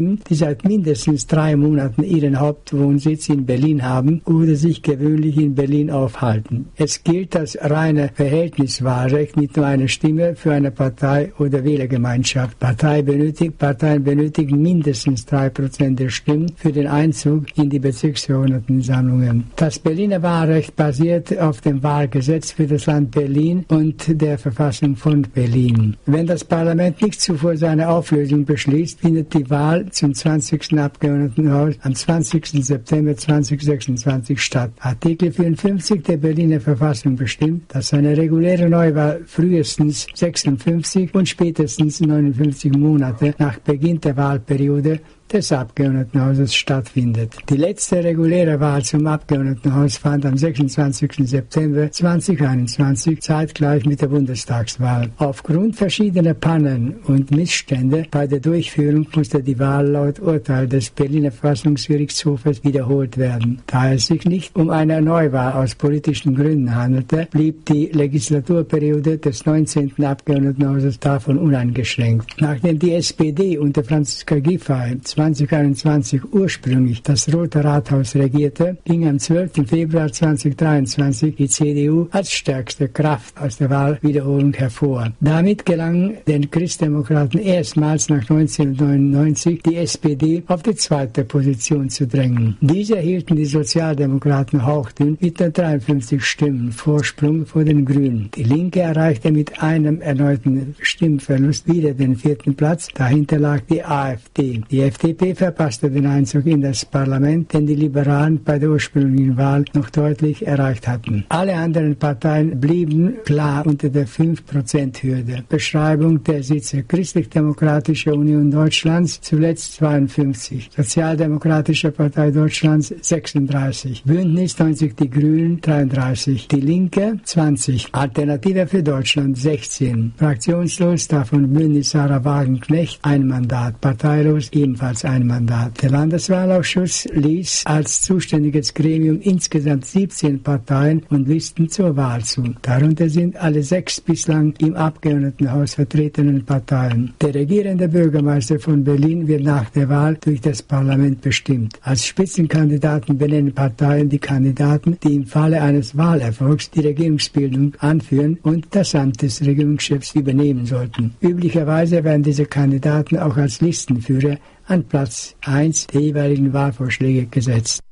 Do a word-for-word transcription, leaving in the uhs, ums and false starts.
die seit mindestens drei Monaten ihren Hauptwohnsitz in Berlin haben oder sich gewöhnlich in Berlin aufhalten. Es gilt das reine Verhältniswahlrecht mit nur einer Stimme für eine Partei oder Wählergemeinschaft. Partei benötigt, Parteien benötigen mindestens drei Prozent der Stimmen für den Einzug in die Bezirksverordnetensammlungen. Das Berliner Wahlrecht basiert auf dem Wahlgesetz für das Land Berlin und der Verfassung von Berlin. Wenn das Parlament nicht zuvor seine Auflösung beschließt, findet die Wahl zum zwanzigsten Abgeordnetenhaus am zwanzigsten September zweitausendsechsundzwanzig statt. Artikel vierundfünfzig der Berliner Verfassung bestimmt, dass eine reguläre Neuwahl frühestens sechsundfünfzig und spätestens neunundfünfzig Monate nach Beginn der Wahlperiode des Abgeordnetenhauses stattfindet. Die letzte reguläre Wahl zum Abgeordnetenhaus fand am sechsundzwanzigsten September zweitausendeinundzwanzig zeitgleich mit der Bundestagswahl. Aufgrund verschiedener Pannen und Missstände bei der Durchführung musste die Wahl laut Urteil des Berliner Verfassungsgerichtshofes wiederholt werden. Da es sich nicht um eine Neuwahl aus politischen Gründen handelte, blieb die Legislaturperiode des neunzehnten Abgeordnetenhauses davon uneingeschränkt. Nachdem die S P D unter Franziska Giffey zweitausendeinundzwanzig ursprünglich das Rote Rathaus regierte, ging am zwölften Februar zweitausenddreiundzwanzig die C D U als stärkste Kraft aus der Wahlwiederholung hervor. Damit gelang den Christdemokraten erstmals nach neunzehnhundertneunundneunzig die S P D auf die zweite Position zu drängen. Diese erhielten die Sozialdemokraten hauchdünn mit nur dreiundfünfzig Stimmen Vorsprung vor den Grünen. Die Linke erreichte mit einem erneuten Stimmverlust wieder den vierten Platz. Dahinter lag die A f D. Die F D P verpasste den Einzug in das Parlament, den die Liberalen bei der ursprünglichen Wahl noch deutlich erreicht hatten. Alle anderen Parteien blieben klar unter der fünf Prozent Hürde. Beschreibung der Sitze: Christlich-Demokratische Union Deutschlands zuletzt zweiundfünfzig, Sozialdemokratische Partei Deutschlands sechsunddreißig, Bündnis neunzig Die Grünen dreiunddreißig, Die Linke zwanzig, Alternative für Deutschland sechzehn, fraktionslos davon Bündnis Sarah Wagenknecht ein Mandat, parteilos ebenfalls ein Mandat. Der Landeswahlausschuss ließ als zuständiges Gremium insgesamt siebzehn Parteien und Listen zur Wahl zu. Darunter sind alle sechs bislang im Abgeordnetenhaus vertretenen Parteien. Der regierende Bürgermeister von Berlin wird nach der Wahl durch das Parlament bestimmt. Als Spitzenkandidaten benennen Parteien die Kandidaten, die im Falle eines Wahlerfolgs die Regierungsbildung anführen und das Amt des Regierungschefs übernehmen sollten. Üblicherweise werden diese Kandidaten auch als Listenführer an Platz eins der jeweiligen Wahlvorschläge gesetzt.